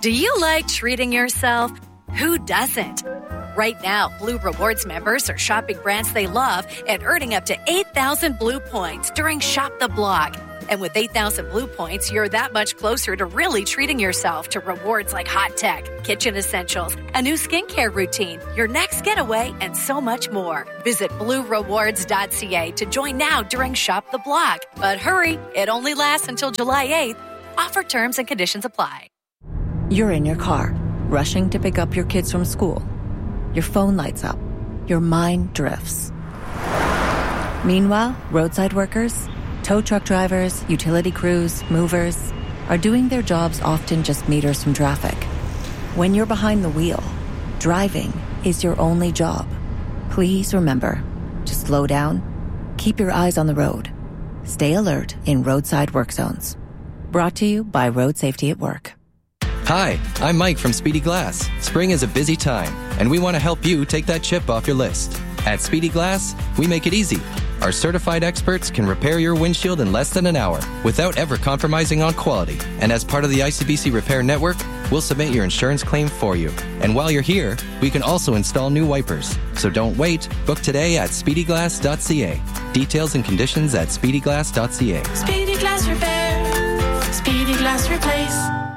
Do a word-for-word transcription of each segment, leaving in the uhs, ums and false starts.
Do you like treating yourself? Who doesn't? Right now, Blue Rewards members are shopping brands they love and earning up to eight thousand Blue points during Shop the Block. And with eight thousand Blue points, you're that much closer to really treating yourself to rewards like hot tech, kitchen essentials, a new skincare routine, your next getaway, and so much more. Visit blue rewards dot c a to join now during Shop the Block. But hurry, it only lasts until July eighth. Offer terms and conditions apply. You're in your car, rushing to pick up your kids from school. Your phone lights up. Your mind drifts. Meanwhile, roadside workers, tow truck drivers, utility crews, movers are doing their jobs often just meters from traffic. When you're behind the wheel, driving is your only job. Please remember to slow down, keep your eyes on the road, stay alert in roadside work zones. Brought to you by Road Safety at Work. Hi, I'm Mike from Speedy Glass. Spring is a busy time, and we want to help you take that chip off your list. At Speedy Glass, we make it easy. Our certified experts can repair your windshield in less than an hour without ever compromising on quality. And as part of the I C B C Repair Network, we'll submit your insurance claim for you. And while you're here, we can also install new wipers. So don't wait. Book today at speedy glass dot c a. Details and conditions at speedy glass dot c a. Speedy Glass Repair. Speedy Glass Replace.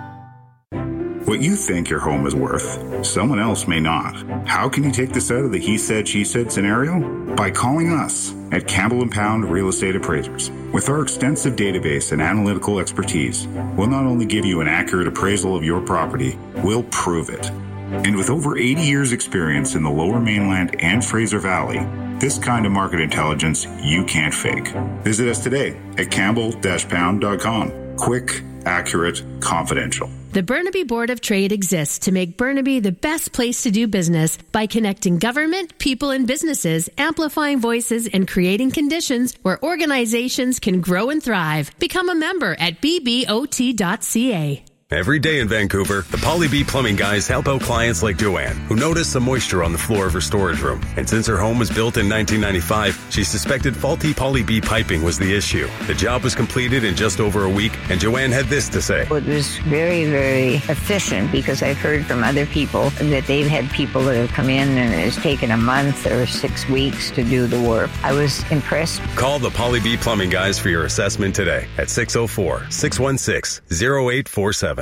What you think your home is worth, someone else may not. How can you take this out of the he said, she said scenario? By calling us at Campbell and Pound Real Estate Appraisers. With our extensive database and analytical expertise, we'll not only give you an accurate appraisal of your property, we'll prove it. And with over eighty years experience in the Lower Mainland and Fraser Valley, this kind of market intelligence you can't fake. Visit us today at campbell dash pound dot com. Quick, accurate, confidential. The Burnaby Board of Trade exists to make Burnaby the best place to do business by connecting government, people, and businesses, amplifying voices, and creating conditions where organizations can grow and thrive. Become a member at b b o t dot c a. Every day in Vancouver, the Poly B Plumbing guys help out clients like Joanne, who noticed some moisture on the floor of her storage room. And since her home was built in nineteen ninety-five, she suspected faulty Poly B piping was the issue. The job was completed in just over a week, and Joanne had this to say. It was very, very efficient because I've heard from other people that they've had people that have come in and it's taken a month or six weeks to do the work. I was impressed. Call the Poly B Plumbing guys for your assessment today at six oh four, six one six, oh eight four seven.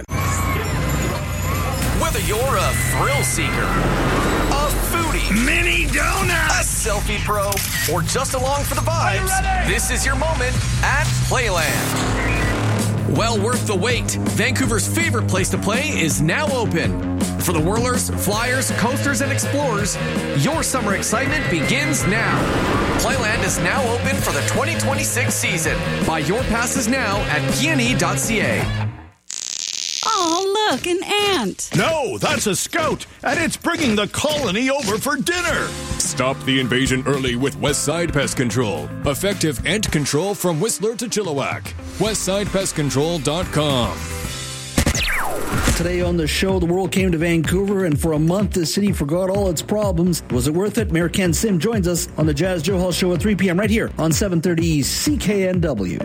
Whether you're a thrill seeker, a foodie, mini donut, a selfie pro, or just along for the vibes, this is your moment at Playland. Well worth the wait. Vancouver's favorite place to play is now open. For the whirlers, flyers, coasters, and explorers, your summer excitement begins now. Playland is now open for the twenty twenty-six season. Buy your passes now at p n e dot c a. Oh, look, an ant. No, that's a scout, and it's bringing the colony over for dinner. Stop the invasion early with Westside Pest Control. Effective ant control from Whistler to Chilliwack. westside pest control dot com. Today on the show, the world came to Vancouver, and for a month, the city forgot all its problems. Was it worth it? Mayor Ken Sim joins us on the Jazz Joe Hall Show at three p.m. right here on seven thirty C K N W.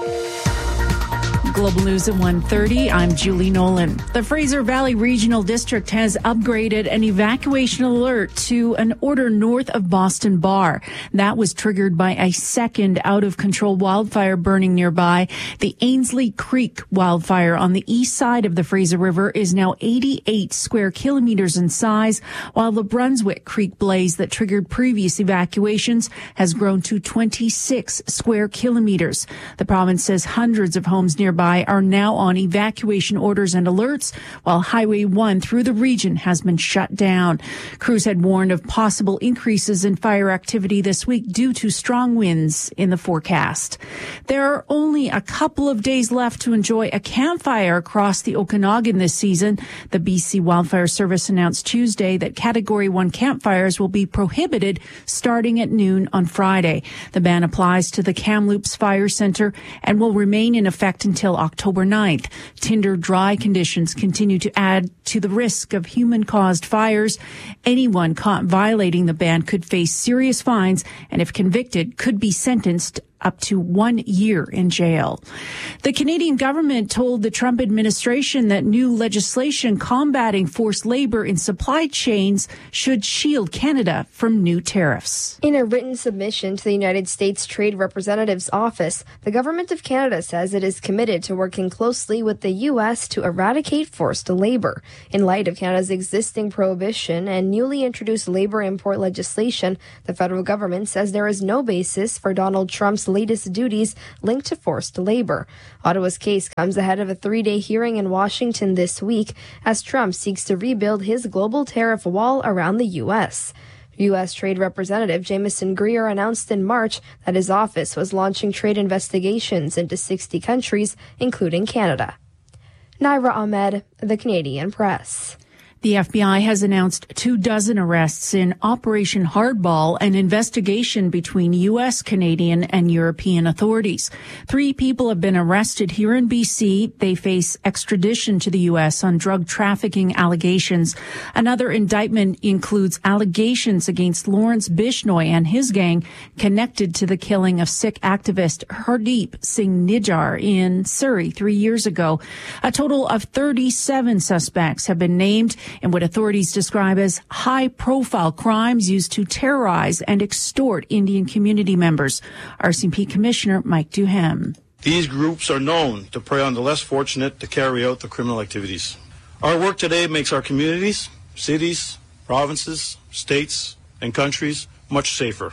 Global News at one thirty. I'm Julie Nolan. The Fraser Valley Regional District has upgraded an evacuation alert to an order north of Boston Bar. That was triggered by a second out-of-control wildfire burning nearby. The Ainsley Creek wildfire on the east side of the Fraser River is now eighty-eight square kilometers in size, while the Brunswick Creek blaze that triggered previous evacuations has grown to twenty-six square kilometers. The province says hundreds of homes nearby are now on evacuation orders and alerts, while Highway one through the region has been shut down. Crews had warned of possible increases in fire activity this week due to strong winds in the forecast. There are only a couple of days left to enjoy a campfire across the Okanagan this season. The B C Wildfire Service announced Tuesday that Category one campfires will be prohibited starting at noon on Friday. The ban applies to the Kamloops Fire Center and will remain in effect until October ninth. Tinder dry conditions continue to add to the risk of human-caused fires. Anyone caught violating the ban could face serious fines and, if convicted, could be sentenced up to one year in jail. The Canadian government told the Trump administration that new legislation combating forced labor in supply chains should shield Canada from new tariffs. In a written submission to the United States Trade Representative's office, the Government of Canada says it is committed to working closely with the U S to eradicate forced labor. In light of Canada's existing prohibition and newly introduced labor import legislation, the federal government says there is no basis for Donald Trump's latest duties linked to forced labor. Ottawa's case comes ahead of a three-day hearing in Washington this week as Trump seeks to rebuild his global tariff wall around the U S. U S Trade Representative Jameson Greer announced in March that his office was launching trade investigations into sixty countries, including Canada. Naira Ahmed, The Canadian Press. The F B I has announced two dozen arrests in Operation Hardball, an investigation between U S, Canadian, and European authorities. Three people have been arrested here in B C. They face extradition to the U S on drug trafficking allegations. Another indictment includes allegations against Lawrence Bishnoi and his gang connected to the killing of Sikh activist Hardeep Singh Nijjar in Surrey three years ago. A total of thirty-seven suspects have been named in what authorities describe as high-profile crimes used to terrorize and extort Indian community members. R C M P Commissioner Mike Duhem. These groups are known to prey on the less fortunate to carry out the criminal activities. Our work today makes our communities, cities, provinces, states, and countries much safer.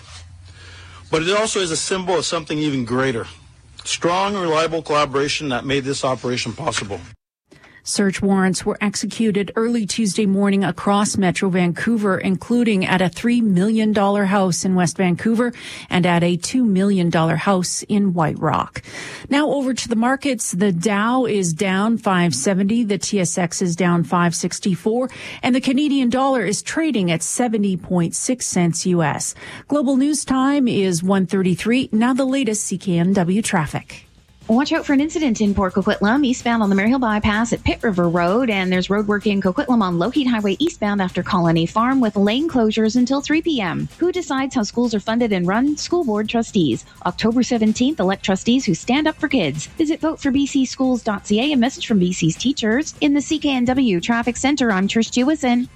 But it also is a symbol of something even greater. Strong and reliable collaboration that made this operation possible. Search warrants were executed early Tuesday morning across Metro Vancouver, including at a three million dollars house in West Vancouver and at a two million dollars house in White Rock. Now over to the markets. The Dow is down five seventy, the T S X is down five sixty-four, and the Canadian dollar is trading at seventy point six cents U S. Global news time is one thirty-three. Now the latest C K N W traffic. Watch out for an incident in Port Coquitlam, eastbound on the Maryhill Bypass at Pitt River Road, and there's road work in Coquitlam on Lougheed Highway eastbound after Colony Farm with lane closures until three p.m. Who decides how schools are funded and run? School Board Trustees. October seventeenth, elect trustees who stand up for kids. Visit vote for b c schools dot c a. A message from B C's teachers. In the C K N W Traffic Center, I'm Trish Jewison.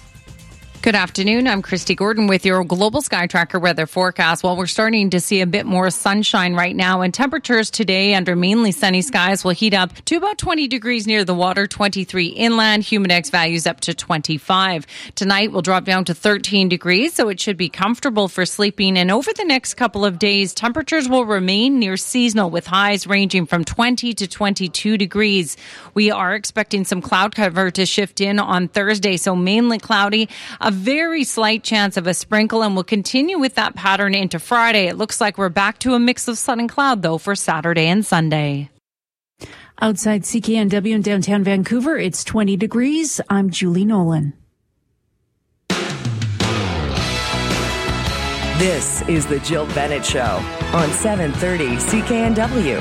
Good afternoon. I'm Christy Gordon with your Global Sky Tracker weather forecast. Well, we're starting to see a bit more sunshine right now, and temperatures today under mainly sunny skies will heat up to about twenty degrees near the water, twenty-three inland, humidex values up to twenty-five. Tonight will drop down to thirteen degrees, so it should be comfortable for sleeping. And over the next couple of days, temperatures will remain near seasonal with highs ranging from twenty to twenty-two degrees. We are expecting some cloud cover to shift in on Thursday, so mainly cloudy. A very slight chance of a sprinkle, and we'll continue with that pattern into Friday. It looks like we're back to a mix of sun and cloud, though, for Saturday and Sunday. Outside C K N W in downtown Vancouver, it's twenty degrees. I'm Julie Nolan. This is the Jill Bennett Show on seven thirty C K N W.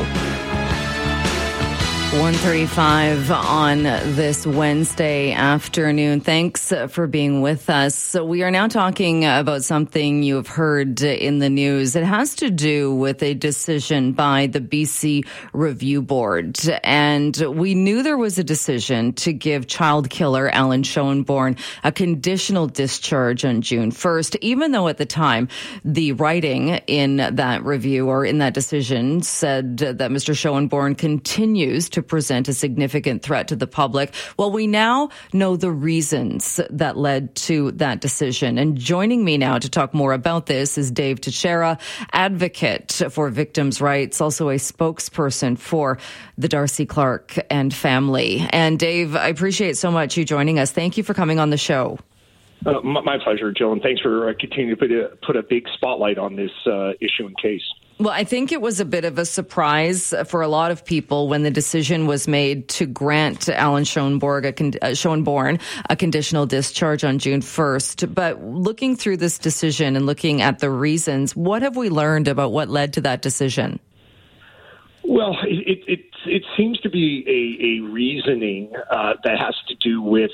one thirty-five on this Wednesday afternoon. Thanks for being with us. So we are now talking about something you've heard in the news. It has to do with a decision by the B C Review Board. And we knew there was a decision to give child killer Alan Schoenborn a conditional discharge on June first, even though at the time the writing in that review or in that decision said that Mister Schoenborn continues to to present a significant threat to the public. Well, we now know the reasons that led to that decision. And joining me now to talk more about this is Dave Teixeira, advocate for victims' rights, also a spokesperson for the Darcy Clark and family. And Dave, I appreciate so much you joining us. Thank you for coming on the show. Uh, my, my pleasure, Jill, and thanks for uh, continuing to put a, put a big spotlight on this uh, issue and case. Well, I think it was a bit of a surprise for a lot of people when the decision was made to grant Alan Schoenborn a, con- uh, Schoenborn a conditional discharge on June first. But looking through this decision and looking at the reasons, what have we learned about what led to that decision? Well, it it, it seems to be a, a reasoning uh, that has to do with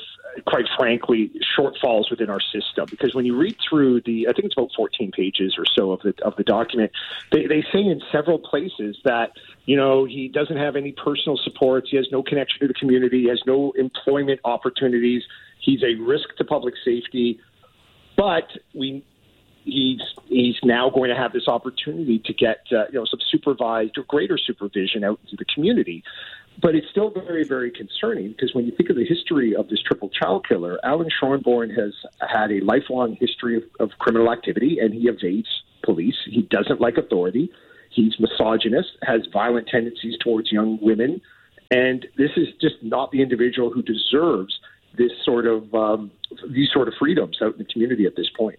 quite frankly, shortfalls within our system. Because when you read through the, I think it's about fourteen pages or so of the of the document, they, they say in several places that, you know, he doesn't have any personal supports, he has no connection to the community, he has no employment opportunities, he's a risk to public safety, but we he's he's now going to have this opportunity to get uh, you know some supervised or greater supervision out into the community. But it's still very, very concerning because when you think of the history of this triple child killer, Alan Schoenborn has had a lifelong history of, of criminal activity, and he evades police. He doesn't like authority. He's misogynist, has violent tendencies towards young women, and this is just not the individual who deserves this sort of um, these sort of freedoms out in the community at this point.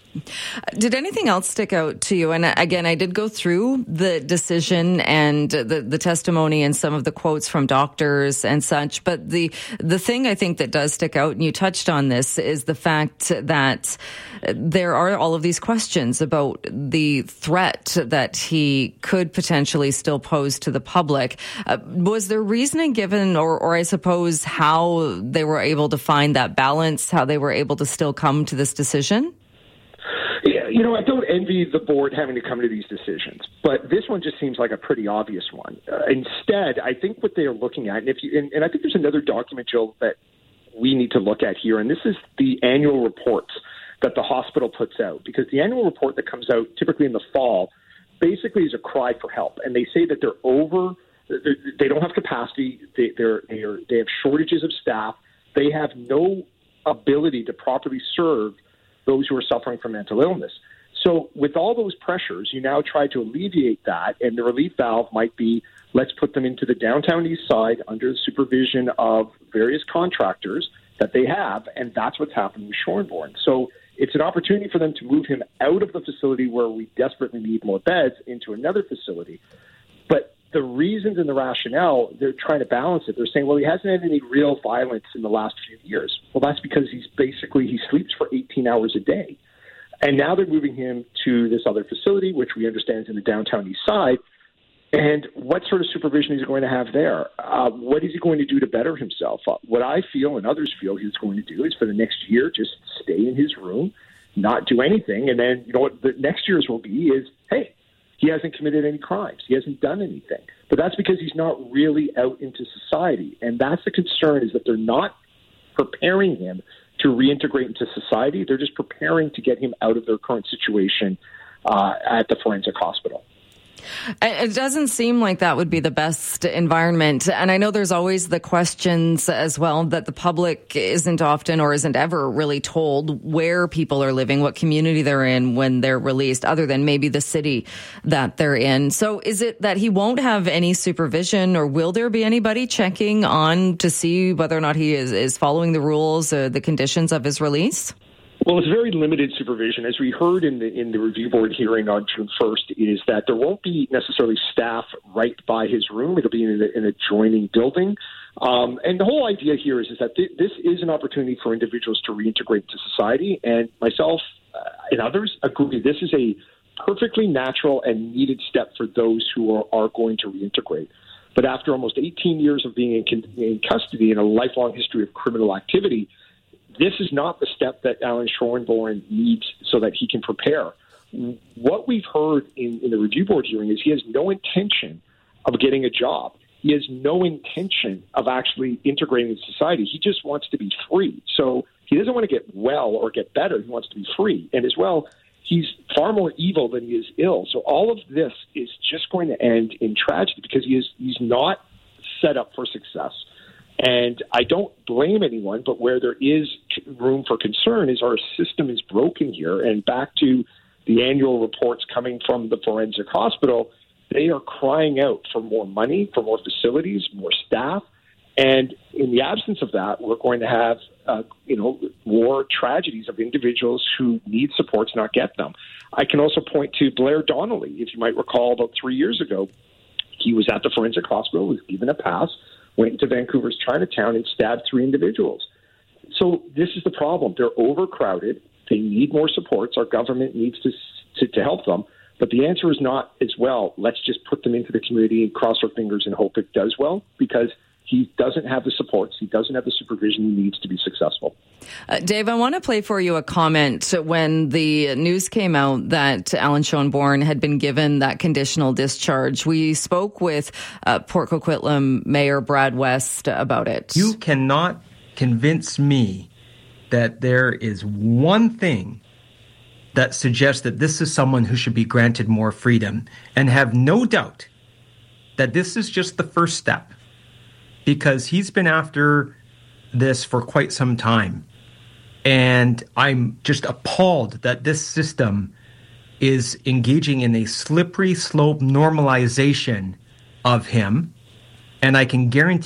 Did anything else stick out to you? And again, I did go through the decision and the, the testimony and some of the quotes from doctors and such. But the the thing I think that does stick out, and you touched on this, is the fact that there are all of these questions about the threat that he could potentially still pose to the public. Uh, was there reasoning given, or, or I suppose how they were able to find that balance, how they were able to still come to this decision? Yeah, you know, I don't envy the board having to come to these decisions, but this one just seems like a pretty obvious one. Uh, instead, I think what they are looking at, and if you, and, and I think there's another document, Jill, that we need to look at here, and this is the annual reports that the hospital puts out, because the annual report that comes out typically in the fall basically is a cry for help, and they say that they're over, they're, they don't have capacity, they, they're, they're, they have shortages of staff, they have no ability to properly serve those who are suffering from mental illness. So with all those pressures, you now try to alleviate that, and the relief valve might be, let's put them into the downtown east side under the supervision of various contractors that they have, and that's what's happening with Schoenborn. So it's an opportunity for them to move him out of the facility where we desperately need more beds into another facility. But the reasons and the rationale, they're trying to balance it. They're saying, well, he hasn't had any real violence in the last few years. Well, that's because he's basically, he sleeps for eighteen hours a day. And now they're moving him to this other facility, which we understand is in the downtown east side. And what sort of supervision is he going to have there? Uh, what is he going to do to better himself? Uh, what I feel and others feel he's going to do is for the next year, just stay in his room, not do anything. And then, you know what the next year's will be is, hey, he hasn't committed any crimes. He hasn't done anything. But that's because he's not really out into society. And that's the concern, is that they're not preparing him to reintegrate into society. They're just preparing to get him out of their current situation uh, at the forensic hospital. It doesn't seem like that would be the best environment. And I know there's always the questions as well that the public isn't often or isn't ever really told where people are living, what community they're in when they're released, other than maybe the city that they're in. So is it that he won't have any supervision, or will there be anybody checking on to see whether or not he is, is following the rules, or the conditions of his release? Well, it's very limited supervision. As we heard in the in the review board hearing on June first, is that there won't be necessarily staff right by his room. It'll be in an adjoining building. Um, and the whole idea here is, is that th- this is an opportunity for individuals to reintegrate into society. And myself uh, and others agree this is a perfectly natural and needed step for those who are, are going to reintegrate. But after almost eighteen years of being in, in custody and a lifelong history of criminal activity, this is not the step that Alan Schoenborn needs so that he can prepare. What we've heard in, in the review board hearing is he has no intention of getting a job. He has no intention of actually integrating in society. He just wants to be free. So he doesn't want to get well or get better. He wants to be free. And as well, he's far more evil than he is ill. So all of this is just going to end in tragedy because he is he's not set up for success. And I don't blame anyone, but where there is room for concern is our system is broken here. And back to the annual reports coming from the forensic hospital, they are crying out for more money, for more facilities, more staff. And in the absence of that, we're going to have, uh, you know, more tragedies of individuals who need supports, not get them. I can also point to Blair Donnelly. If you might recall, about three years ago, he was at the forensic hospital, was given a pass, went into Vancouver's Chinatown and stabbed three individuals. So this is the problem. They're overcrowded. They need more supports. Our government needs to, to to help them. But the answer is not as well, let's just put them into the community and cross our fingers and hope it does well, because he doesn't have the supports. He doesn't have the supervision he needs to be successful. Uh, Dave, I want to play for you a comment when the news came out that Alan Schoenborn had been given that conditional discharge. We spoke with uh, Port Coquitlam Mayor Brad West about it. You cannot convince me that there is one thing that suggests that this is someone who should be granted more freedom, and have no doubt that this is just the first step, because he's been after this for quite some time. And I'm just appalled that this system is engaging in a slippery slope normalization of him. And I can guarantee